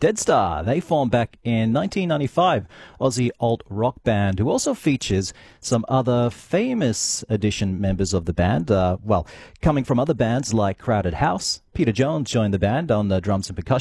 Dead Star. They formed back in 1995, Aussie alt-rock band who also features some other famous edition members of the band. Coming from other bands like Crowded House, Peter Jones joined the band on the drums and percussion.